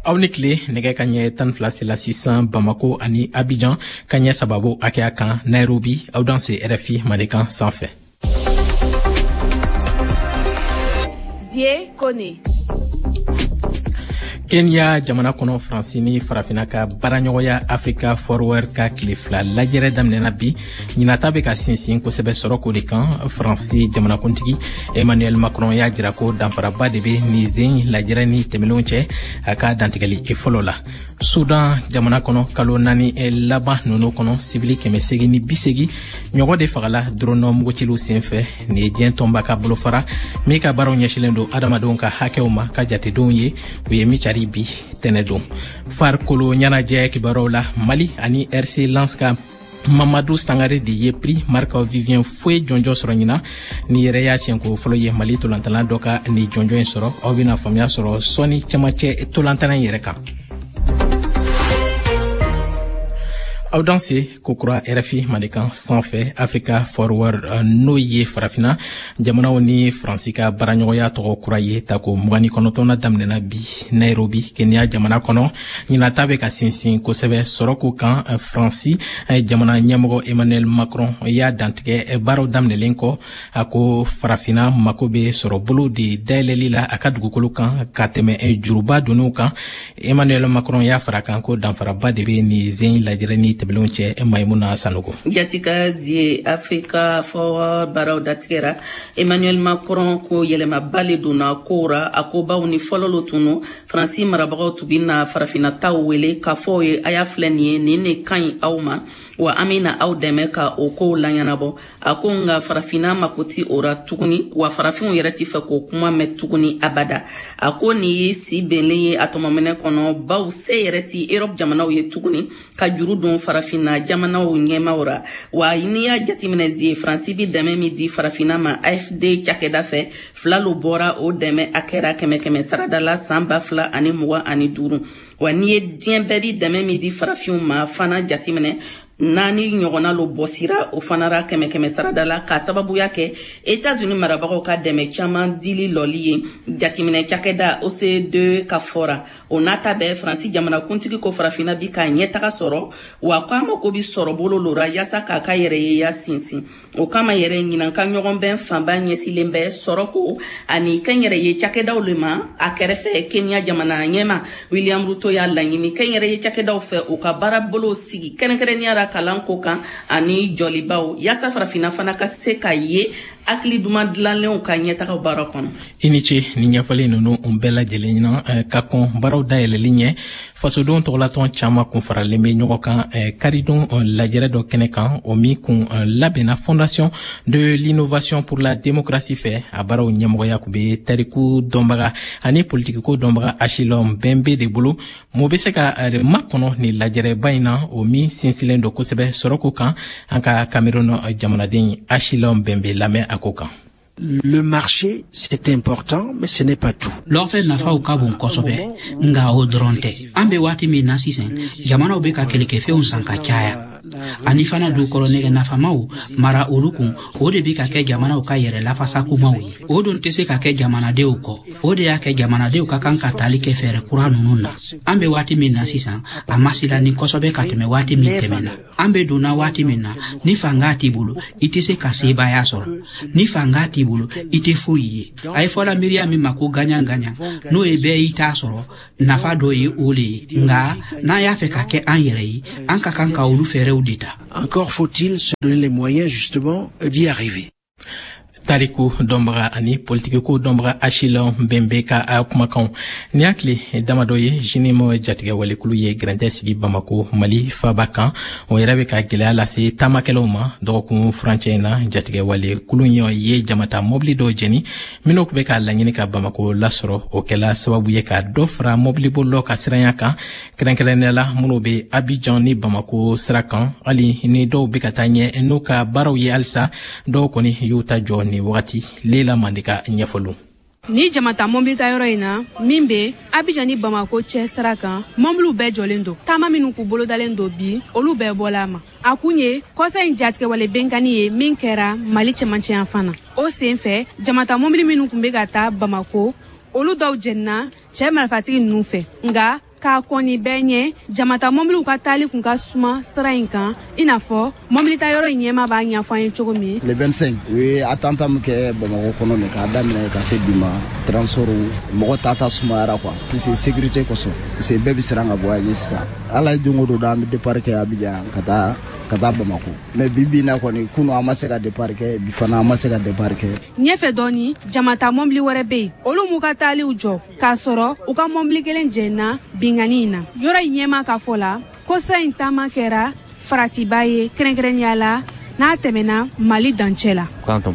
aw ni tile nɛgɛ ka ɲɛ 12 sela sisan Bamako ani Abidjan ka ɲɛ sababu hakɛya kan Nairobi aw dan se RFI Manikan sanfɛ. Zie Kone. Kenya jamana kɔnɔ Faransi ni farafina ka baaraɲɔgɔnya Africa Forward ka tile fila lajɛrɛ daminɛna bi ɲinata bɛ ka sinsin kosɛbɛ sɔrɔko de kan. Faransi jamanakuntigi Emmanuel Macron y'a jira ko danfaraba de bɛ nin zen lajɛrɛ ni tɛmɛlenw cɛ a ka dantigɛli fɔlɔ la. Sudan jamana kɔnɔ kalo 4 laban ninnu kɔnɔ sibili 880 ɲɔgɔn de fagala drone mugutilu senfɛ. Ni ye diɲɛ tɔnba ka bolofara min ka baaraw ɲɛsilen don adamadenw ka hakɛw ma ka jatedenw ye u ye micari bi tɛnɛdon. Farikolo ɲɛnajɛ kibaruw la Mali ani RC Lens ka Mamadou Sangare de ye prix Marc Vivien Foe jɔnjɔ sɔrɔ ɲina ni yɛrɛ y'a siɲɛko fɔlɔ ye Mali tolantalan dɔ ka ni jɔnjɔ in sɔrɔ. Aw bɛna faamuya sɔrɔ sɔni cɛmancɛ tolantalan yɛrɛ kan. Aw dan se kokura RFI Manikan sanfɛ Africa Forward n'o ye farafina jamanaw ni Faransi ka baaraɲɔgɔnya tɔgɔ kura ye tako 29 daminɛna bi Nairobi Kenya jamana kɔnɔ ɲinata bɛ ka sinsin kosɛbɛ sɔrɔko kan. Faransi jamana ɲɛmɔgɔ Emmanuel Macron y'a dantigɛ baaraw daminɛlen kɔ a ko farafina mako bɛ sɔrɔ bolo de dayɛlɛli la a ka dugukolo kan ka tɛmɛ juruba donniw kan. Emmanuel Macron y'a fara kan ko danfaraba de bɛ nin zen lajɛrɛ ni tɛmɛlenw cɛ. Maimuna Sanogo jatika zie Africa Forward baraw datigɛra. Emmanuel Macron ko yɛlɛma bale donna kora a ko baw ni fɔlɔlo tunu Faransi marabagaw tubina farafina taw wele ka fɔ ye a y'a filɛ nin ye nin ne kaɲi aw ma wa an bɛna aw dɛmɛ ka o kow laɲanabɔ. A ko nka farafina mako ti ora tuguni wa farafinw yɛrɛ ti fɛ k'o kuma mɛn tuguni abada. A ko nin ye si bɛnlen ye a tɔmɔminɛ kɔnɔ baw se yɛrɛ ti Europe jamanaw ye tuguni ka juru don farafina jamanaw ɲɛmaw ra wa n'i y'a jateminɛ zie Faransi bi dɛmɛ min di farafina ma AFD cakɛda fɛ filalo bɔra o dɛmɛ a kɛra 100 saradala san 2025 wa n'i ye diɲɛ bɛɛ bi dɛmɛ min di farafinw ma fana jateminɛ naani ɲɔgɔnna lo bɔsira o fana ra 100 saradala ka sababuya kɛ États-Unis marabagaw ka dɛmɛ caman dili lɔli ye. Jateminɛ cakɛda OCDE ka fɔra o nata bɛ Faransi jamana kuntigi ko farafina bi ka ɲɛtaga sɔrɔ wa ko ama ko bi sɔrɔ bolo lora yasa k'a ka yɛrɛ ye ya sinsin. O kama yɛrɛ ɲinanka ɲɔgɔn bɛn fanba ɲɛsilen bɛ sɔrɔko ani kɛn yɛrɛ ye cakɛdaw le ma a kɛrɛfɛ Kenya jamana ɲɛma William Ruto y'a laɲini kɛn yɛrɛ ye cakɛdaw fɛ u ka baara bolo sigi kɛrɛnkɛrɛnniyara kalan ko kan ani jɔlibaw yasa farafina fana ka se ka ye hakili duman dilanlenw ka ɲɛtaga baara kɔnɔ. I ni ce ni ɲɛfɔli ninnu bɛɛ lajɛlen ɲina ka kɔn baaraw dayɛlɛli ɲɛ. Fasodenw tɔgɔlatɔn caman kun faralen bɛ ɲɔgɔn kan karidon lajɛrɛ dɔ kɛnɛ kan o min kun labɛnna Fondation de l'innovation pour la démocratie fɛ. A baaraw ɲɛmɔgɔya kun bɛ tariku dɔnbaga ani politikiko dɔnbaga Achillon Bembe de bolo. Mun bɛ se ka makɔnɔ ni lajɛrɛba in na o min sinsilen don kosɛbɛ sɔrɔko kan an ka Cameroun jamanaden Achillon Bembe lamɛn a ko kan. Le marché, c'est important, mais ce n'est pas tout. L'offre nafaw ka bon kosɛbɛ nga o dɔrɔn tɛ. An bɛ waati min na sisan jamanaw bɛ ka kɛlɛkɛfɛnw san ka caya. Ani fana dukɔrɔ nɛgɛ nafamaw mara olu kun o de bi ka kɛ jamanaw ka yɛrɛ lafasakumaw ye. O don tɛ se ka kɛ jamanadenw kɔ. O de y'a kɛ jamanadenw ka kan ka tali kɛ fɛɛrɛ kura ninnu na. An bɛ waati min na sisan a masila ni kosɛbɛ ka tɛmɛ waati min tɛmɛna. An bɛ donna waati min na ni fanga t'i bolo i tɛ se ka sebaaya sɔrɔ. Ni fanga t'i bolo i tɛ foyi ye. A ye fɔla miiriya min ma ko gaɲa n'o ye bɛɛ i t'a sɔrɔ nafa dɔ ye o le ye. Nga n'a y'a fɛ ka kɛ an yɛrɛ ye an ka kan ka olu fɛɛrɛw d'État. Encore faut-il se donner les moyens justement d'y arriver. Tariku dɔnbaga ani politikiko dɔnbaga Achillon Bembe ka kumakanw ni hakili damadɔ ye Jinimo jatigɛ walekulu ye grɛntɛ sigi Bamako Mali faba kan o yɛrɛ bɛ ka gɛlɛya lase taamakɛlaw ma dɔgɔkun furancɛ in na jatigɛ walekulu ye jamata mobili dɔw jɛni minnu bɛ ka laɲini ka Bamako lasɔrɔ o kɛla sababu ye ka dɔ fara mobili bolila ka siranya kan kɛrɛnkɛrɛnnenya la minnu bɛ Abidjan ni Bamako sira kan hali ni dɔw bɛ ka taa ɲɛ n'u ka baaraw ye halisa dɔw kɔni y'u ta jɔ ni wagati Leila Mandika ɲɛfɔlu. Ni jamata mobili ta yɔrɔ in na min bɛ Abidjan ni Bamako cɛ sira kan mobiliw bɛɛ jɔlen don taama minnu k'u bolodalen don bi olu bɛɛ bɔla a ma. A kun ye kɔsa in jatigɛwale bɛnkani ye min kɛra Mali cɛmancɛ yan fana. O sen fɛ jamata mobili minnu kun bɛ ka taa Bamako olu dɔw jɛnna cɛ marifatigi ninnu fɛ nka k'a kɔni bɛɛ ɲɛ jamata mobiliw ka taali kun ka suma sira in kan i n'a fɔ mobilita yɔrɔ in ɲɛma b'a ɲɛfɔ an ye cogo min. Le 25 u ye attentat min kɛ Bamako kɔnɔ nin k'a daminɛ ka se bi ma transport mɔgɔ ta sumayara quoi puisque sécurité kosɔn parce que bɛɛ bɛ siran ka bɔ a ye sisan ala ye don o don da an bɛ départ kɛ Abidjan ka taa Bamako mais bibi na kɔni kunu an ma se ka départ kɛ bi fana an ma se ka départ kɛ. ɲɛfɛ dɔɔni jamata mobili wɛrɛ bɛ yen olu m'u ka taaliw jɔ k'a sɔrɔ u ka mobili kelen jɛnna bingani in na yɔrɔ in ɲɛma ka fɔ la ko sira in taama kɛra faratiba ye kɛrɛnkɛrɛnnenya la n'a tɛmɛna Mali dancɛ la.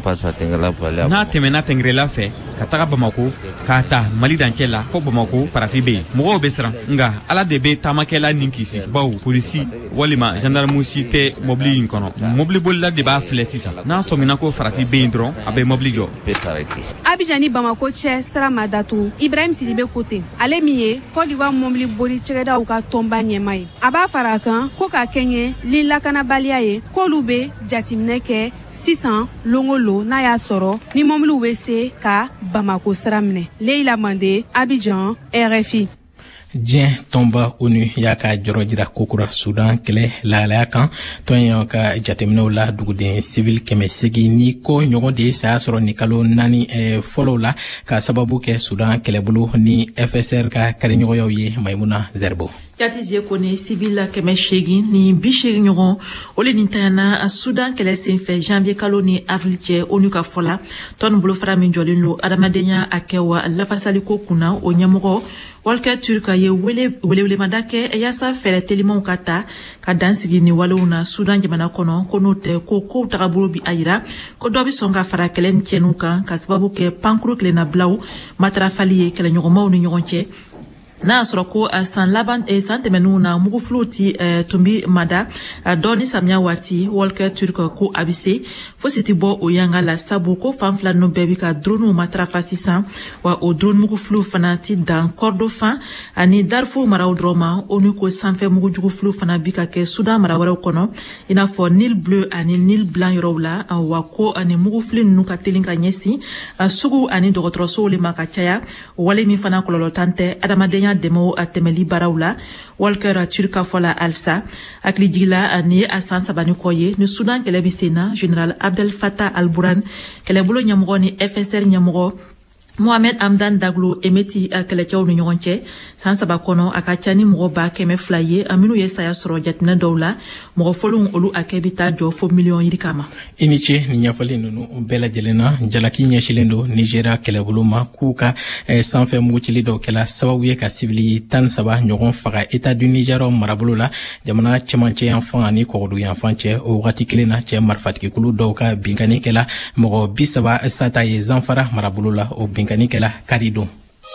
n'a tɛmɛna Tɛngɛrɛla fɛ ka taga Bamako k'a ta Mali dancɛ la fo Bamako farati bɛ yen mɔgɔw bɛ siran nka ala de bɛ taamakɛla nin kisi baw polisi walima gendarme si tɛ mobili in kɔnɔ mobili bolila de b'a filɛ sisan n'a sɔmina ko farati bɛ yen dɔrɔn a bɛ mobili jɔ. Abidjan ni Bamako cɛ sira ma datugu Ibrahim Sidibe ko ten ale min ye Côte d'Ivoire mobili boli cɛkɛdaw ka tɔnba ɲɛma ye a b'a fara a kan ko ka kɛɲɛ li lakanabaliya ye k'olu bɛ jateminɛ kɛ sisan longolo n'a y'a sɔrɔ ni mobiliw bɛ se ka Bamako sira minɛ. Leila Mande, Abidjan, RFI. Diɲɛ tɔnba ONU y'a ka jɔrɔ jira kokura Sudan kɛlɛ lahalaya kan tɔn ka jateminɛw la duguden civil 800 ni ko ɲɔgɔn de saya sɔrɔ ni kalo 4 fɔlɔw la ka sababu kɛ Sudan kɛlɛbolo ni FSR ka kariɲɔgɔnyaw ye Maimuna Zerbo. Yatizie kone civil 800 ni 80 ɲɔgɔn ole ni tayana Sudan kɛlɛ senfɛ janvier kalo ni avril cɛ ONU ka fɔla tɔn bolofara min jɔlen lo adamadenya a kɛ wa lafasaliko kunna o ɲɛmɔgɔ Walker Turk ye welewelemada kɛ yaasa fɛɛrɛ telimanw ka ta ka dansigi ni walew na Sudan jamana kɔnɔ ko n'o tɛ ko kow tagabolo bi a yira ko dɔ bi sɔn ka fara kɛlɛ ni cɛnninw kan ka sababu kɛ pankuru tilennabilaw matarafali ye kɛlɛɲɔgɔnmaw ni ɲɔgɔn cɛ. N'a sɔrɔ ko san tɛmɛnninw na mugufiliw ti tumbi mada dɔ ni samiya waati Walker Turk ko a bɛ se fosi ti bɔ o yanga la sabu ko fan fila ninnu bɛɛ bi ka droniw matarafa sisan wa o drone mugufiliw fana ti dan Kordofan ani Darfur maraw dɔrɔn ma ONU ko sanfɛ mugujugufiliw fana bi ka kɛ Sudan mara wɛrɛw kɔnɔ i n'a fɔ Nil Bleu ani Nil Blanc yɔrɔw la wa ko ani mugufili ninnu ka teli ka ɲɛsin sugu ani dɔgɔtɔrɔsow le ma ka caya wale min fana kɔlɔlɔ tan tɛ adamadenya dɛmɛw a tɛmɛli baaraw la Walker Turk ka fɔ la alisa hakili jigila ni a san 3 ni kɔ ye ni Sudan kɛlɛ bi sen na General Abdel Fattah al-Burhan kɛlɛbolo ɲɛmɔgɔ ni FSR ɲɛmɔgɔ Mohamed Hamdan Daglo emeti kɛlɛcɛw ni ɲɔgɔn cɛ san 3 kɔnɔ a ka ca ni mɔgɔ 200,000 ye minnu ye saya sɔrɔ jateminɛ dɔw la mɔgɔ fɔlɔw olu a kɛ bi taa jɔ fo miliyɔn yiri kama. I ni ce ni ɲɛfɔli ninnu bɛɛ lajɛlen na jalaki ɲɛsilen don Nigeria kɛlɛbolo ma k'u ka sanfɛ mugutili dɔw kɛla sababu ye ka sivili 13 ɲɔgɔn faga État du Niger marabolo la jamana cɛmancɛ yanfan ani kɔgɔdu yanfan cɛ o wagati kelen na cɛ marifatigikulu dɔw ka binkani kɛla mɔgɔ 30 sata ye Zamfara marabolo la o Kanikela Karidon.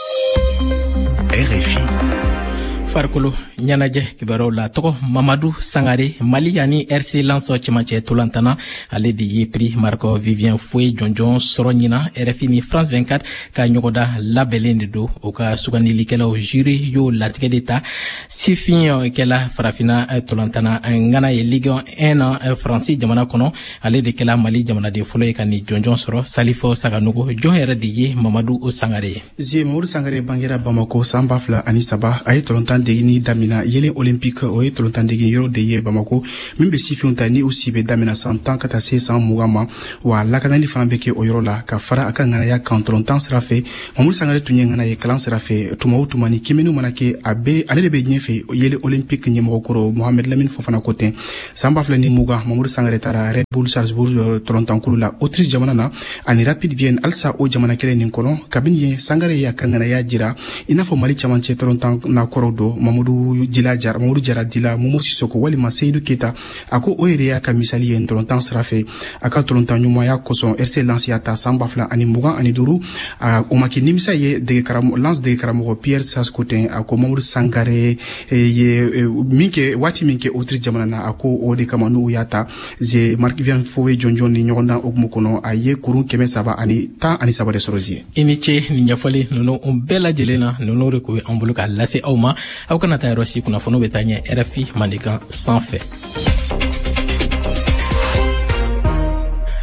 RFI. Farkolo ɲanajɛ kibaruw la tɔgɔ Mamadou Sangare Mali yani RC Lanso cɛmancɛ tolantana ale de ye prix Marco Vivien Foe jɔnjɔn sɔrɔ ɲina RFI ni France 24 ka ɲɔgɔnda labɛnlen de don o ka sugandilikɛlaw jury y'o latigɛ de ta sifin kɛla farafina tolantana ngana ye Ligue 1 na Faransi jamana kɔnɔ ale de kɛla Mali jamanaden fɔlɔ ye ka ni jɔnjɔn sɔrɔ Salifo Saganogo jɔn yɛrɛ de ye Mamadou Sangare. Mamadou Sangare bangera Bamako san 2003 a ye tolontan degini damina yelen olympique o ye tolontan degini yɔrɔ de ye Bamako min bɛ sifinw ta ni u si bɛ damina san 10 ka taa se san 20 ma wa lakanali fana bɛ kɛ o yɔrɔ la ka fara a ka ŋanaya kan tolontan sira fɛ Mamadou Sangare tun ye ŋana ye kalan sira fɛ tuma o tuma ni kimɛniw mana kɛ ale de bɛ ɲɛfɛ yelen olympique ɲɛmɔgɔ kɔrɔ Mohamed Lamine Fofana ko ten san 2020 Mamadou Sangare taara Red Bull Salzburg tolontankulu la Autriche jamana na ani Rapid Vienne alisa o jamana kelen nin kɔnɔ kabini ye Sangare ye a ka ŋanaya jira i n'a fɔ Mali camancɛ tolontan na kɔrɔ do Mamadou Jara Dila Momo Sissoko walima Seydou Keita a ko o yɛrɛ y'a ka misali ye tolontan sira fɛ a ka tolontan ɲumanya kosɔn RC Lens y'a ta san 2025 o ma kɛ nimisa ye Lens dege karamɔgɔ Pierre Saskoten a ko Mamadou Sangare ye waati min kɛ Autriche jamana na a ko o de kama n'u y'a ta ze Marc Vivien Foe jɔnjɔn ni ɲɔgɔn dan okumu kɔnɔ a ye kurun 313 de sɔrɔ zie. I ni ce ni ɲɛfɔli ninnu bɛɛ lajɛlen na ninnu de ko an bolo ka lase aw ma aw kana taa yɔrɔ si kunnafoniw bɛ taa ɲɛ RFI Mandenkan sanfɛ.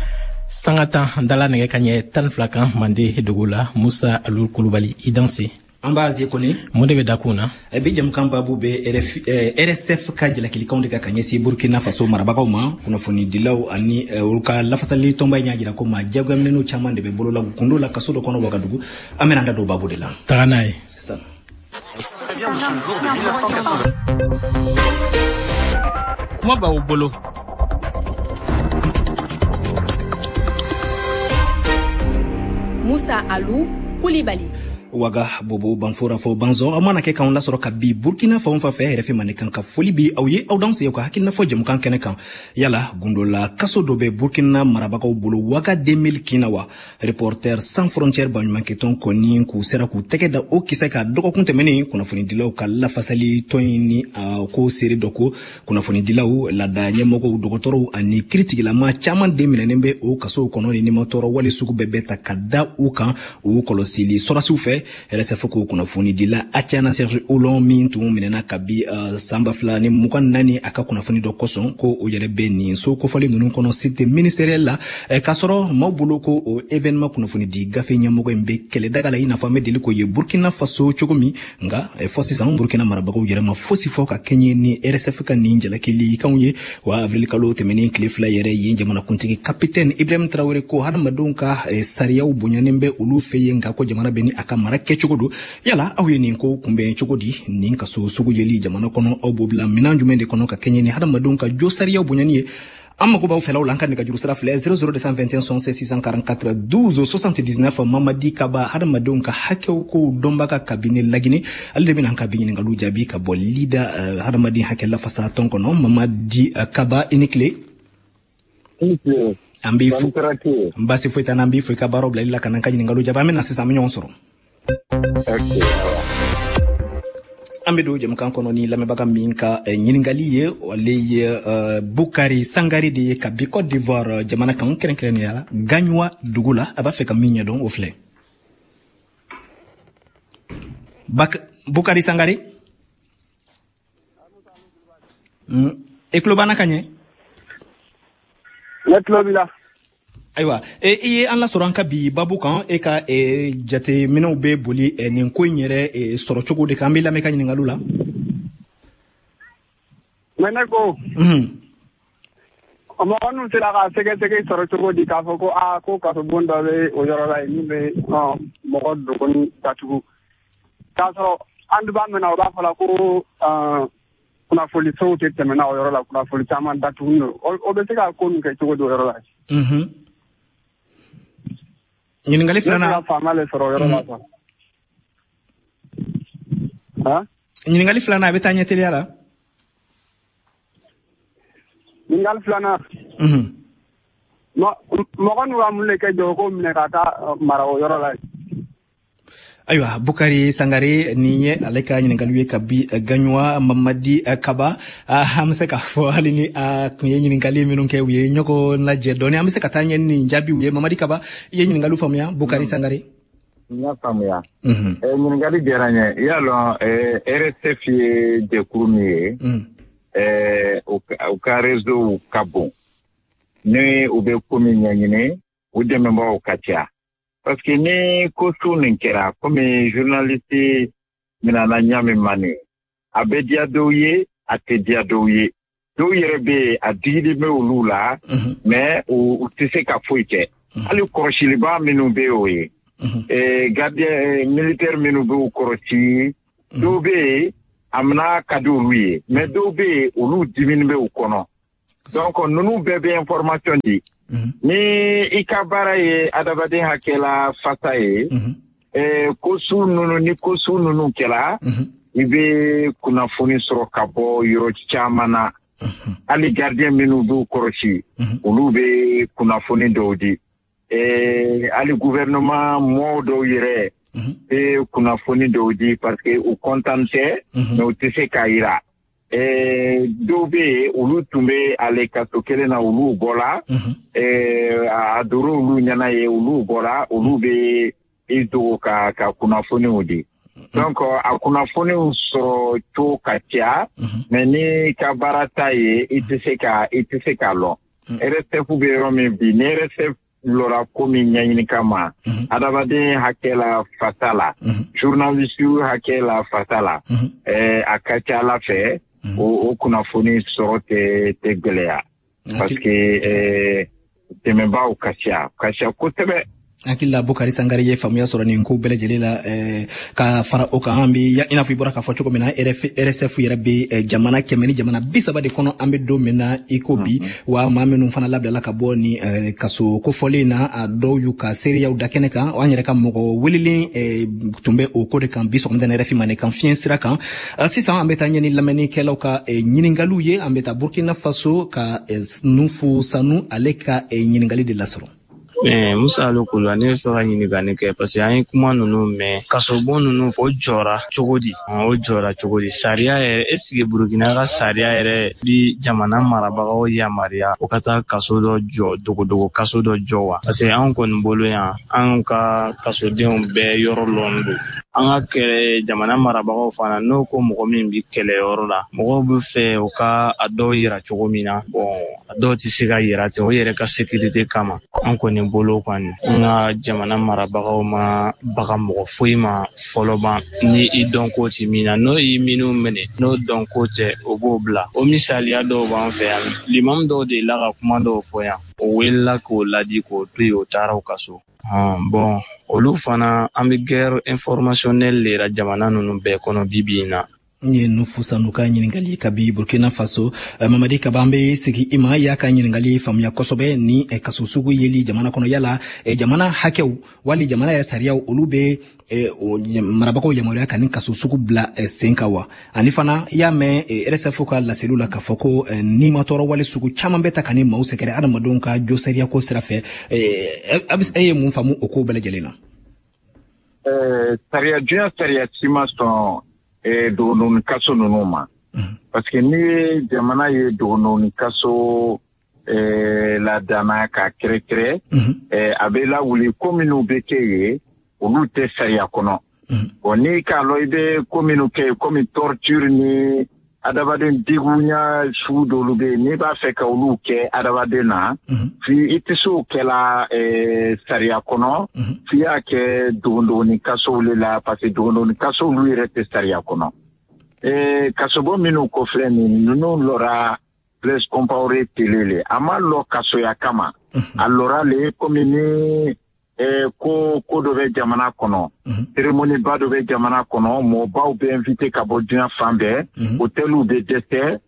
Sangata dala nɛgɛ ka ɲɛ 12 kan Mande dugu la Musa Alul Kulubali i danse. ambazi koni monde be dakuna bi jam kan babu be RSF ka jela kilikan de ka kanyesi Burkina Faso marabaka ma kuna foni dilaw ani ulka lafasali tomba nya jira ko ma jagam nenu chama de be bolola gundo la kaso do kono wagadugu amenanda do babu de la taganai c'est ça. Kuma ba bolo Musa Alou Koulibaly waga bobo banfora fo banzo amana ke kan la soro ka bi Burkina fa on fa fe refi man kan ka foli bi awye aw danse yo ka hakina fo jëm kan kene kan yala gundo la kaso do be Burkina marabaka bolo waga 2000 kinawa reporter sans frontières ban man ke ton koni ku sera ku teke da o kisa ka doko kunte meni kuna foni dilaw ka la fasali toyini ko seri doko kuna foni dilaw la da nyemoko dokotoro ani critique la ma chaman 2000 nembe o kaso kono ni motoro wali suku bebeta kada o kan o kolosili sora sufe RSF ko kuna foni dila Atiana Serge Olon mintu minena kabi samba flani mukan nani aka kuna foni do koson ko o yere beni so ko fali nunu kono site ministériel la kasoro mabulo ko o événement kuna foni di gafe nyamogo mbe kele daga la ina fami dili ko ye Burkina Faso chogomi nga fosi san Burkina marabako yere ma fosi foka kenye ni RSF ka ninja la kili kanye wa avril kalo temeni cliff la yere yinje mana kuntiki capitaine Ibrahim Traoré ko hada madonka sariya ubunyanembe ulu feye nga ko jamana beni aka marake chogodo yala awye ni ko kumbe chogodi ni kaso sugu yeli jamana kono obobla minanju mende kono ka kenye ni hada madonka jo sariya ubunyanie amma ko baw felaw lankan ka juru sara fle 00221 644 12 79 Mamadi Kaba hada madonka hakew ko dombaka kabine lagini alde bin hanka bin ngalu jabi ka bol leader hada madi hakella fasa ton kono Mamadi Kaba inikle ambi fu mbasi fu tanambi fu ka baro bla ila kananka ni ngalu jabi amena sesa minyon soro okay ambedo jam kan kono ni lame baga minka nyiningali ye wale ye Bukari Sangari de ka bi Côte d'Ivoire jamana kan kren yala ganywa dugula aba fe ka minya don ofle Bukari Sangari eklobana kanye leklobila aywa iye an la soranka bi babu kan e ka jate minw be boli nin ko nyere soro chogo de kan bi la meka nyingalu la meneko o mo onu sila ka sege soro chogo di ka foko ko ka so bonda be o yoro la ni be mo ko do kon tatugo ka so andu ba mena o ba fala ko kuna foli so te temena o yoro la kuna foli tama tatugo o be sega ko nu ke chogo do yoro la nyiningali flana nyiningali flana be tanya teliara nyiningali flana mo kanu amule ke jogo mine kata marawo yoro la aywa Bukari Sangare niye aleka nyiningali kabi ganywa Mamadi Kaba hamse ka fo halini kunye nyiningali minunke wiye nyoko na jedoni hamse katanya ni njabi wiye Mamadi Kaba ye nyiningali famya Bukari Sangare nya famya nyiningali deranye yalo RSF de kurumi o ka rezo kabo ne ube kumi nyanyine udeme mba okatia parce que ni ko sunin kera comme journaliste minana nyame mani abe dia doye ate dia doye do yerebe adidi me ulula mais o tise ka foike ali koroshi liba minu be oye gardien militaire minu be koroshi do be amna kadu ruye mais do be olu dimine be ukono donc nunu bebe information di ni ikabara ye adabade hakela fata ye kosu nunu ni kosu nunu kela ibe kuna funi soro kabo yoro chamana ali gardien minu bu koroshi ulu be kuna funi dodi ali gouvernement modo yere kuna funi dodi parce que u contente no tise kaira dobe ulu tumbe ale katokele na ulu bola adoro ulu nyana ye ulu bola ulu be ido ka kunafoni udi donc akunafoni so to katia meni ka barata ye itise ka lo RSF be romi bi RSF lora komi ɲɛɲini kama adamaden hakɛ la fasa la journaliste hakɛ la fasa la a ka ca Ala fɛ o kunnafoni sɔrɔ tɛ gwɛlɛya parce que dɛmɛbaaw ka ca kosɛbɛ. Hakila Bukari Sangare ye faamuya sɔrɔ nin ko bɛɛ lajɛlen la ka fara o kan an bɛ ina fɔ i bɔra k'a fɔ cogo min na RSF yɛrɛ bɛ jamana 100 ni jamana 30 de kɔnɔ an bɛ don min na i ko bi wa maa minnu fana labilala ka bɔ ni kaso kofɔlen na a dɔw y'u ka seereyaw da kɛnɛ kan an yɛrɛ ka mɔgɔ welelen tun bɛ o ko de kan bi sɔgɔmada RFI ma ne kan fiɲɛ sira kan sisan an bɛ taa ɲɛni lamɛnnikɛlaw ka ɲininkaliw ye an bɛ taa Burkina Faso ka Nufu Sanu ale ka ɲininkali de lasɔrɔ. Musa Alukulu ne fɛ ka ɲininkali kɛ parce que an ye kuma ninnu mɛn kasobon ninnu fɔ jɔra cogo di sariya yɛrɛ est-ce que Burkina ka sariya yɛrɛ bi jamana marabagaw yamaruya o ka taa kaso dɔ jɔ dogodogo kaso dɔ jɔ wa parce que an kɔni bolo yan an ka kasodenw bɛɛ yɔrɔ lɔn don an ka kɛlɛ jamana marabagaw fana n'o ko mɔgɔ min bi kɛlɛyɔrɔ la mɔgɔw bɛ fɛ o ka a dɔw yira cogo min na a dɔw tɛ se ka yira ten o yɛrɛ ka sécurité kama an kɔni bolo kɔni an ka jamana marabagaw ma baga mɔgɔ foyi ma fɔlɔ ban ni i dɔn ko ti min na n'o y'i minnu minɛ n'o dɔn ko tɛ o b'o bila o misaliya dɔw b'an fɛ yan limamu dɔw de la ka kuma dɔw fɔ yan o welela k'o ladi k'o to yen o taara o ka so bon olu fana an bɛ guerre informationnelle de la jamana ninnu bɛɛ kɔnɔ bibi in na. Nye Nufu Sanu ka ɲininkali kabi Burkina Faso Mamadi Kaba an bɛ segi i ma y'a ka ɲininkali faamuya kosɛbɛ ni kaso sugu yeli jamana kɔnɔ yala jamana hakɛw wali jamana yɛrɛ sariyaw olu bɛ marabagaw yamaruya ka ni kaso sugu bila sen kan wa ani fana y'a mɛn RSF ka laseliw la k'a fɔ ko ni ma tɔɔrɔ wale sugu caman bɛ ta ka ni maaw sɛgɛrɛ adamadenw ka jo sariya ko sira fɛ e ye mun faamu o ko bɛɛ lajɛlen na. Diɲɛ sariya si ma sɔn dogononin kaso ninnu ma parce que ni jamana ye dogononin kaso ladana ka kɛrɛkɛrɛ a bɛ lawuli ko minnu bɛ kɛ yen olu tɛ sariya kɔnɔ bon ni k'a lɔ i bɛ ko minnu kɛ komi torture ni adamaden digunya sugu dɔw bɛ yen n'i b'a fɛ ka olu kɛ adamaden na fi i tɛ se o kɛla sariya kɔnɔ f'i y'a kɛ dogononin kasow le la parce que dogononin kasow olu yɛrɛ tɛ sariya kɔnɔ kasobon minnu kɔfilɛ nin ninnu lɔra place compaoré télé le a ma lɔ kasoya kama a lɔra le komi ni ko dɔ bɛ jamana kɔnɔ cérémonie ba dɔ bɛ jamana kɔnɔ mɔgɔbaw bɛ invité ka bɔ diɲɛ fan bɛɛ hôteliw bɛ dɛsɛ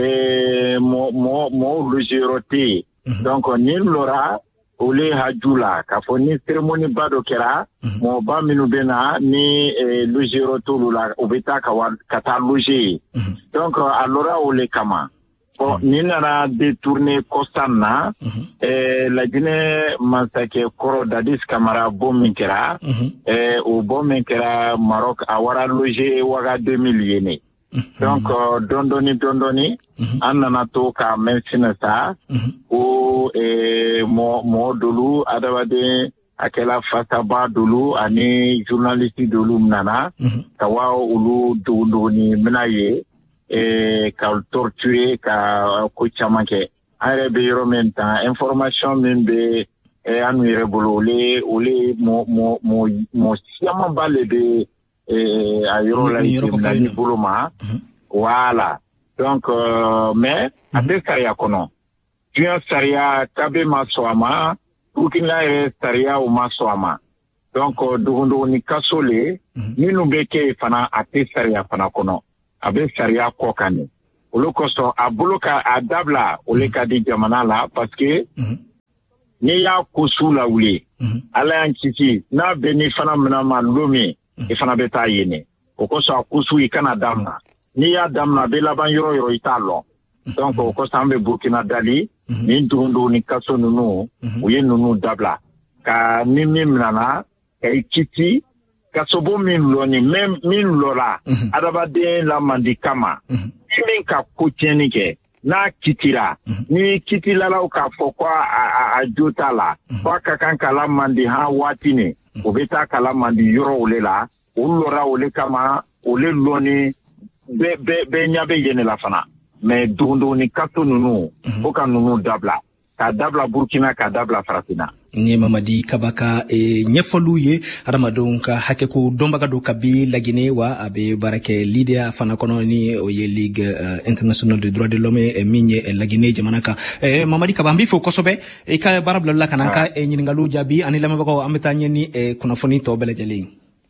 mɔgɔw logeyɔrɔ tɛ yen donc ni lɔra olu haju la k'a fɔ ni cérémonie ba dɔ kɛra mɔgɔba minnu bɛ na ni logeyɔrɔ t'olu la u bɛ taa ka taa loger yen donc a lɔra o le kama. Bon, ni nana détourné kostan na Laginɛ masakɛ kɔrɔ Dadis Camara bon min kɛra o bon min kɛra Maroc a wara loger waga 2000 ye ne donc dɔndɔni an nana to ka mɛnsinɛ sa o mɔgɔ dolu adamaden a kɛla fasaba dolu ani journaliste dolu nana ka wa olu dogoni mina ye ka torturer ka ko caman kɛ an yɛrɛ bɛ yɔrɔ min tan information min bɛ an yɛrɛ bolo ole mɔ siaman ba le bɛ a yɔrɔ la ni bolo ma voilà donc mais a bɛ sariya kɔnɔ diɲɛ sariya kabe ma sɔn a ma Burkina yɛrɛ sariya o ma sɔn a ma donc dogondogoni kaso le minnu bɛ kɛ fana a tɛ sariya fana kɔnɔ a bɛ sariya kɔ kan ne olu kosɔn a bolo ka a dabila ole ka di jamana la parce que n'i y'a ko su la wuli ala y'an kisi n'a bɛ ni fana mina ma lo min i fana bɛ taa yen o kosɔn a ko su i kana damina n'i y'a damina a bɛ laban yɔrɔ yɔrɔ i t'a lɔn donc o kosɔn an bɛ Burkina dali ni dogondo ni kaso ninnu u ye ninnu dabila ka ni min minana ka i kiti kasobo min lɔni min lɔra adamaden la mandi kama min ka ko tiɲɛni kɛ n'a kitira ni kitilalaw k'a fɔ ko a jo t'a la ko a ka kan kala mandi han waati ne o bɛ taa kala mandi yɔrɔ ole la o lɔra ole kama ole lɔni bɛɛ ɲɛ bɛ yen la fana mais dogondogoni kaso ninnu fo ka ninnu dabila k'a dabila Burkina k'a dabila Farafina. ni Mamadi Kabaka ɲɛfɔliw ye adamadenw ka hakɛ ko dɔnbaga do kabi Lagine wa a bɛ baara kɛ Lydia fana kɔnɔ ni o ye Ligue internationale des droits de l'homme min ye Lagine jamana kan. Mamadi Kaba an b'i fo kosɛbɛ i ka baara bilala ka na an ka ɲininkaliw jaabi ani lamɛnbagaw an bɛ taa ɲɛ ni kunnafoni tɔ bɛɛ lajɛlen.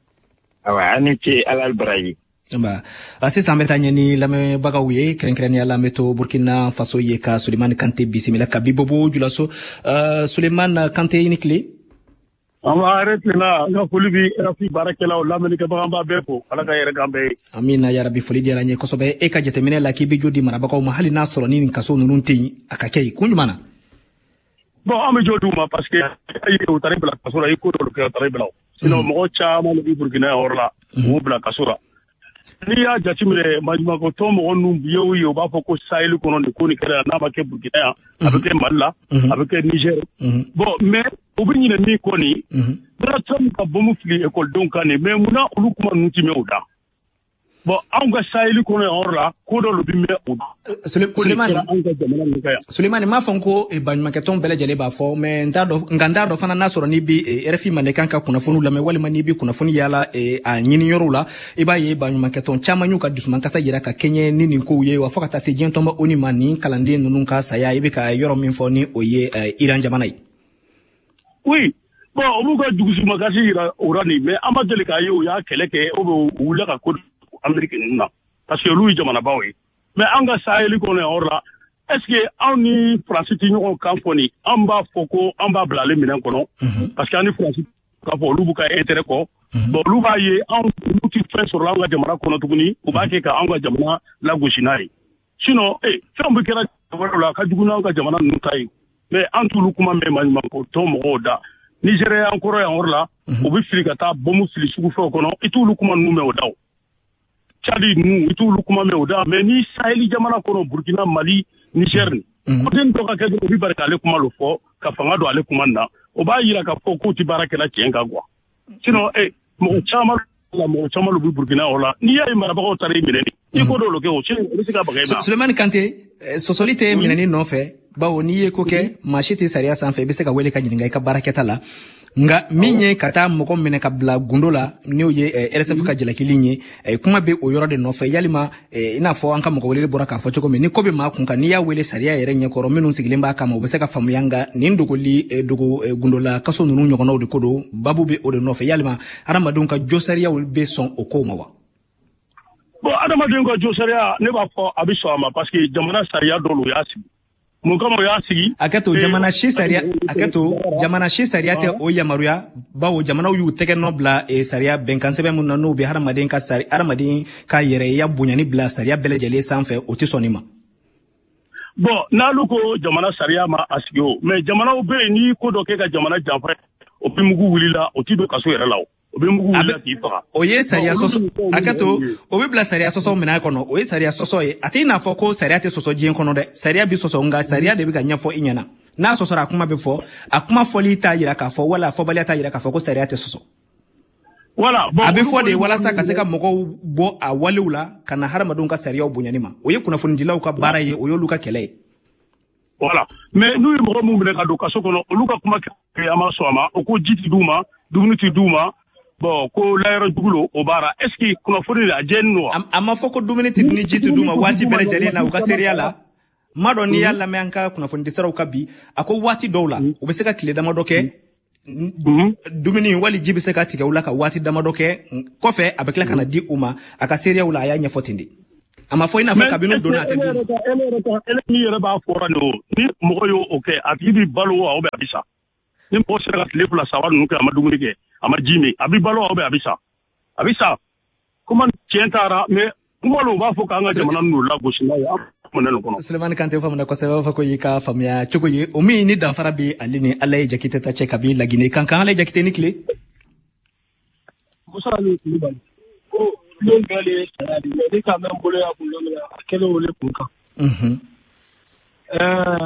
Awa ani ce Alal Baraji. Sisan an bɛ taa ɲɛ ni lamɛnbagaw ye kɛrɛnkɛrɛnnenya la an bɛ to Burkina Faso ye ka Sulemani Kante bisimila ka bi Bobo Julaso. Sulemani Kante i ni tile. An b'a arrêté la an ka foli bi RFI baarakɛlaw lamɛnnikɛbaga an b'a bɛɛ fo Ala ka hɛrɛ k'an bɛɛ ye. Amina yarabi foli diyara n ye kosɛbɛ e ka jateminɛ la k'i bɛ jo di marabagaw ma hali n'a sɔrɔ ni nin kaso ninnu tɛ yen a ka kɛ yen kun jumɛn na. Bon an bɛ jo d'u ma parce que u taara bila kaso la i ko dɔw kɛ u taara bila sinon mɔgɔ caman de bɛ Burkina yɔrɔ la u b'u bila kaso la. N'i y'a jateminɛ maɲumako tɔn mɔgɔ ninnu bi ye u b'a fɔ ko Sahel kɔnɔ nin ko nin kɛra n'a ma kɛ Burkina yan a bɛ kɛ Mali la a bɛ kɛ Niger. Bon mais u bɛ ɲinɛ min kɔ nin Donald Trump ka bombe fili ekɔlidenw kan nin mais munna olu kuma ninnu ti mɛn o da. Bon anw ka Sahel kɔnɔ yan yɔrɔ la ko dɔ bɛ mɛn o da. Sulemani m'a fɔ ko baɲumankɛ tɔn bɛɛ lajɛlen b'a fɔ mais nka n t'a dɔn fana n'a sɔrɔ n'i bɛ RFI Mandenkan ka kunnafoniw lamɛn walima n'i bɛ kunnafoni yaala a ɲini yɔrɔw la i b'a ye baɲumankɛ tɔn caman y'u ka dusumankasa yira ka kɛɲɛ ni nin kow ye wa fo ka taa se diɲɛ tɔnba ONU ma nin kalanden ninnu ka saya i bɛ ka yɔrɔ min fɔ ni o ye Iran jamana ye. Oui. Bon o b'u ka dusumankasi yira o yɔrɔ nin mais an ma deli k'a ye u y'a kɛlɛ kɛ u wulila ka ko Amérique ninnu na parce que olu ye jamanabaw ye mais an ka Sahel kɔnɔ yan yɔrɔ la est ce que anw ni Faransi tɛ ɲɔgɔn kan fɔ nin an b'a fɔ ko an b'a bila ale minɛn kɔnɔ parce que an ni Faransi k'a fɔ olu b'u ka intérêt kɔ bon olu b'a ye anw olu tɛ fɛn sɔrɔ an ka jamana kɔnɔ tuguni u b'a kɛ ka an ka jamana lagosi n'a ye sinon fɛn bɛ kɛra jamana la ka jugu n'an ka jamana ninnu ta ye mais an t'olu kuma mɛn maɲumanko tɔn mɔgɔw da Nigéria yan kɔrɔ yan yɔrɔ la u bɛ fili ka taa bombe fili sugu fɛnw kɔnɔ i t'olu kuma ninnu mɛn o da o. Tchadi ninnu i t'olu kuma mɛn o da mais ni Sahel jamana kɔnɔ Burkina Mali Niger ni côté nin dɔ ka kɛ dɔrɔn u bɛ bari k'ale kuma lo fɔ ka fanga don ale kuma na o b'a yira k'a fɔ k'u tɛ baara kɛla tiɲɛ kan quoi sinon mɔgɔ caman lu bɛ Burkina o la n'i y'a ye marabagaw taara i minɛ ni i ko dɔw kɛ o sinon o bɛ se ka baga i ma. Sulemani Kante sɔsɔli tɛ minɛni nɔfɛ bawo n'i ye ko kɛ maa si tɛ sariya sanfɛ i bɛ se ka wele ka ɲininka i ka baarakɛta la nga min ye ka taa mɔgɔ minɛ ka bila gundo la n'o ye RSF ka jalakili ye kuma bɛ o yɔrɔ de nɔfɛ yalima i n'a fɔ an ka mɔgɔ wele bɔra k'a fɔ cogo min ni ko bɛ maa kun kan n'i y'a wele sariya yɛrɛ ɲɛkɔrɔ minnu sigilen b'a kama u bɛ se ka faamuya nga nin dogoli gundola kaso ninnu ɲɔgɔnnaw de ko don babu bɛ o de nɔfɛ yalima adamadenw ka jo sariyaw bɛ sɔn o kow ma wa. Bon adamadenw ka jo sariya ne b'a fɔ a bɛ sɔn a ma parce que jamana sariya dɔw y'a sigi. Akato jamana shi sariya tɛ o yamaruya bawo jamanaw y'u tɛgɛ nɔ bila sariya bɛnkan sɛbɛn mun na n'u bɛ hadamaden ka yɛrɛya bonyani bila sariya bɛɛ lajɛlen sanfɛ o tɛ sɔn nin ma. Bon n'alu ko jamana sariya ma a sigi o mais jamanaw bɛ yen n'i ko dɔ kɛ ka jamana janfa o bɛ mugu wulila o tɛ don kaso yɛrɛ la o. O ye sariya sɔsɔ akato o bɛ bila sariya sɔsɔ minɛ kɔnɔ o ye sariya sɔsɔ ye a tɛ n'a fɔ ko sariya tɛ sɔsɔ diɲɛ kɔnɔ dɛ sariya bɛ sɔsɔ nka sariya de bɛ ka ɲɛfɔ i ɲɛna n'a sɔsɔra a kuma bɛ fɔ a kuma fɔli t'a yira k'a fɔ wala fɔbaliya t'a yira k'a fɔ ko sariya tɛ sɔsɔ a bɛ fɔ de walasa ka se ka mɔgɔw bɔ a walew la ka na hadamadenw ka sariyaw bonyani ma o ye kunnafonidilaw ka baara ye o y'olu ka kɛlɛ ye. Voilà mais n'u ye mɔgɔ minnu minɛ ka don kaso kɔnɔ olu ka kuma kɛ a ma sɔn a ma o ko ji tɛ d'u ma dumuni tɛ d'u ma. Bon ko layɔrɔ jugulo o baara est ce que kunnafoni la jɛni no a ma fɔ ko dumuni tɛ ni ji tɛ d'u ma waati bɛɛ lajɛlen na u ka seereya la ma dɔn n'i y'a lamɛn an ka kunnafoni disaraw ka bi a ko waati dɔw la u bɛ se ka tile damadɔ kɛ dumuni wali ji bɛ se ka tigɛ u la ka waati damadɔ kɛ kɔfɛ a bɛ tila ka na di u ma a ka seereyaw la a y'a ɲɛfɔ ten de a ma fɔ i n'a fɔ kabini donna a tɛ d'u ma. Ni yɛrɛ b'a fɔra nin o ni mɔgɔ y'o kɛ a tigi bɛ balo wa ou bien a bɛ sa ni mɔgɔ sera ka tile fila saba ninnu kɛ a ma dumuni kɛ a ma ji min a bɛ balo ou bien a bɛ sa kuma tiɲɛ taara mais kuma dɔw b'a fɔ k'an ka jamana ninnu lagosi n'a ye Sulemani Kante faamuya kosɛbɛ b'a fɔ ko y'i ka faamuya cogo ye o min ni danfara bɛ ale ni Ala ye Jakite ta cɛ kabi Lagine kan Ala ye Jakite ni tile. Musa ni Kulibali ko don bɛɛ de ye saya de ye ni ka mɛn bolo y'a kun don min na a kɛlen o le kun kan.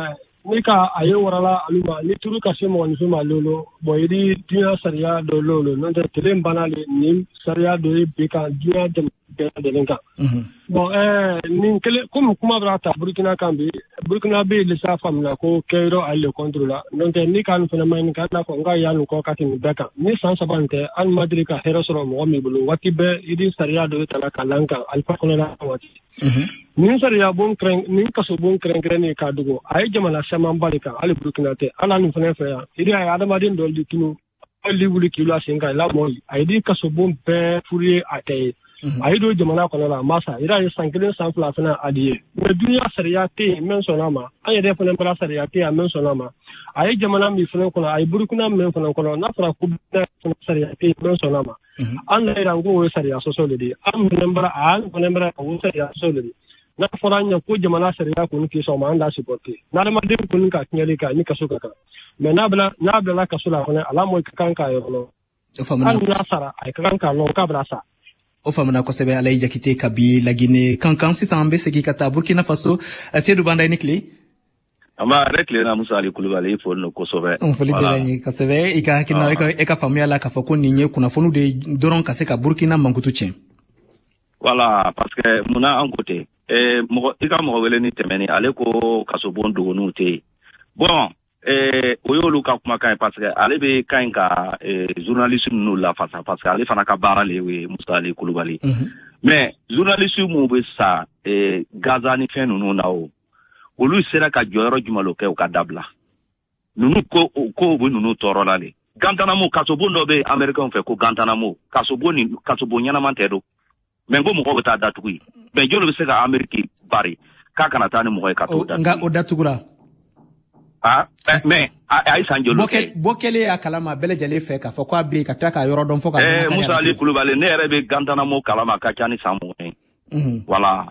nika aye warala aluma ni turu ka se mo ni fuma lolo boyidi dunya sariya do lolo non de tele banale ni sariya do e beka dunya de lenka bon ni kele kuma brata Burkina kambi Burkina be le sa famna ko keiro alle controla non de ni kan fena man ka na ko nga yanu ko katin beka ni san sabante al madri ka hero soro mo mi bulu wati be idi sariya do tala kalanka alfa kola wati ni sariya bon kren ni kaso bon kren ni ka dugo ay jamana sama mbalika ali Burkina te ala nu fena fa idi ay adama din do di tunu ali wuli kilo singa la mo ay di kaso bon pe furie atay ay do jamana kono la masa ira ye sankelen sanfla fana adiye me dunya sariya te men sonama ay de fana bra sariya te men sonama ay jamana mi fana kono ay Burkina men fana kono na fara ku fana sariya te men sonama an la ira ngo sariya so so de am nembra an nembra ko sariya so de na fara nya ko jamana sariya ko ni so ma anda supporter na ma de ko ni ka nyali ka ni ka so ka me na bla ka so la kono ala mo kan ka yo no an na sara ay kan ka no ka brasa o famana ko sebe alay jakite kabi lagine kankan sisan be segi kata Burkina Faso Seydou Banda nikli ama rekle na Musa Ali Kulubali fo no ko sobe on fali gerani ka sebe ika kina eka famia la ka fako ninye kuna fonu de doron ka se ka Burkina mangutu chen voilà parce que muna an côté mo ika mo wele ni temeni ale ko kasobon do no te bon oyolu ka kuma kan parce que ale be kan ka journaliste nu la face parce que ale fana ka bara lewe Musa Ali Kulubali mais journaliste mu be sa Gaza ni fen nu na o olu sera ka joyoro jumalo ke o ka dabla nunu ko bo nunu toro la le gantana mo kasobo ndo be american fe ko gantana mo kasobo nyana man tedo mais ngo mo ko ta datugui mais jolo be se ka ameriki bari ka kana tani mo ka to nga o datugura mais ay sanjolo bokele ya kalama bele jale fe ka fo ko abi ka taka yoro don fo ka Musa Ali Kulubali ne rebe gantana mo kalama ka chani samu voilà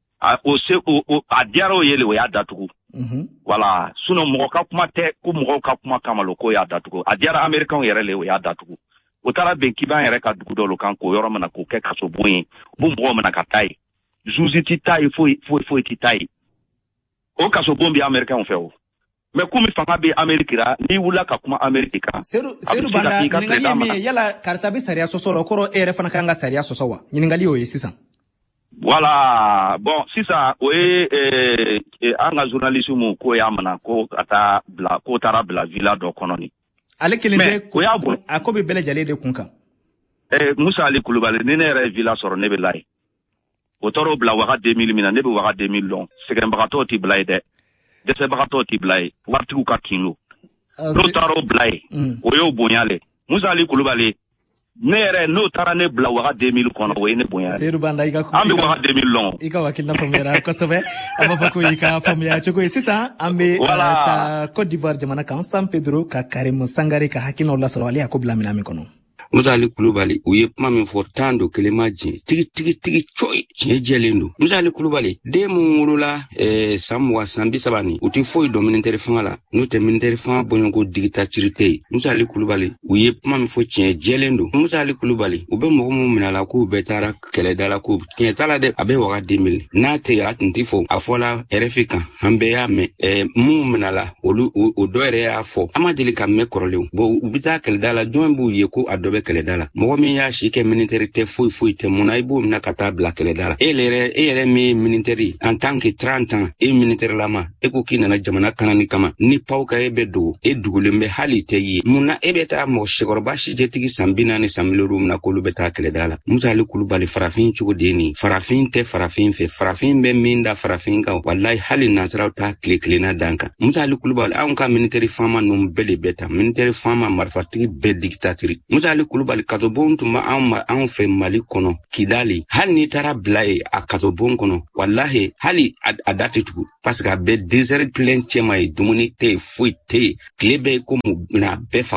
a diaro yele o ya datugu voilà suno mo ka kuma te ko mo ka kuma kamalo ko ya datugu a diara american yere le o ya datugu o tara ben kiban yere ka dugu do lo kan ko yoro mana ko ke ka so boyin bu mo mana ka tai juziti tai fo ti tai o ka so bombi american fe o mais comme fanga be amerikira ni wula ka kuma amerika Seydou Banda ningali mi yala karsabi sariya soso lo koro ere fana kanga sariya soso wa ningali o yesisan voilà bon si ça anga journaliste mu ko yamana ko ata bla ko tara bla villa do kononi ale kelende ko yabo akobe bele jale de kunka Musa Ali Kulubali ne ne villa soro ne be lay o toro bla waga 2000 mina ne be waga 2000 long segen bagato ti blay de se bagato ti blay wartu ka kinlo no taro blay o yo bonyale Musa Ali Kulubali nere no tara ne bla waga 2000 kono we ne bonyale Seydou Banda ika ambe waga 2000 long ika wakil na famera ko sobe ama fako ika famia choko sisa ambe ta Côte d'Ivoire jamana kan San Pedro ka Karim Sangare ka hakino la soro ali akobla minami kono Musa Ali Kulubali uye kuma min fo tando kelema ji tigi choi che jelendo Musa Ali Kulubali de mu wurula samwa sambi sabani uti foi do ministère fangala no te ministère fang bongo dictaturité Musa Ali Kulubali uye kuma min fo che jelendo Musa Ali Kulubali ube mo mo minala ko betara kele dala ko ke tala de abe waga 2000 na te atinti fo afola RFK hambe ya me mu minala olu o do ere afo amadeli ka me korole bo ubita kele dala jombu yeko adobe kele dala mo mi ya shike militaire te foi te mona ibu na kata bla kele dala ere mi militaire en tant que 30 ans e militaire lama e ko kina na jamana kanani kama ni pauka ebe do e dugulembe hali te yi muna ebe ta mo shigorba shi je tigi sambina ni samilorum na kolu beta kele dala Musa Ali Kulubali farafin chugo deni farafin te farafin fe farafin be minda farafin ka wallahi hali nasra ta kle na danka Musa Ali Kulubali an ka militaire fama num bele beta militaire fama marfatigi be dictature Musa Ali Kulubali katobon tuma an fe Mali kono Kidali hali ni tara blai a katobon kono wallahi hali adati tugu parce que be desert plein chema dumuni te fuite klebe ko na befaga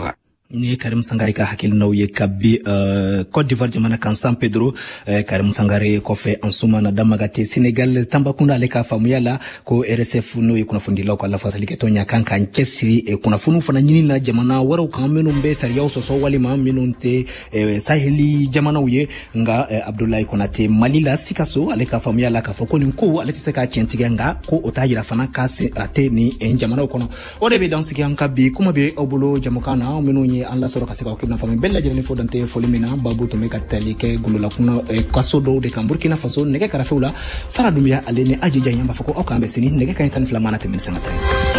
ni Karim Sangare ka hakil naw ye kabi Côte d'Ivoire jamana kan San Pedro Karim Sangare ko fe ansuma na damagate Senegal tambakunda ale ka famuyala ko RSF no ye kuna fundi law ko la fasali ke tonya kan kan kesiri kuna funu fana nyini na jamana waro kan menu be sariya so wali ma minunte saheli jamana uye nga Abdoulaye Konate Malila sikaso ale ka famuyala ka foko ni ko ale tiseka kentiga nga ko otayira fana kase ate ni jamana kono ode be dans ki an kabi kuma be obulo jamukana menu an la soro kaseka okina fami bella jeni fo dante folimina babu to meka talike gulula kuna kasodo de Burkina Faso nege karafeula sara dumia alene ajija yamba fako okambe sini nege kan tan flamana temen sanata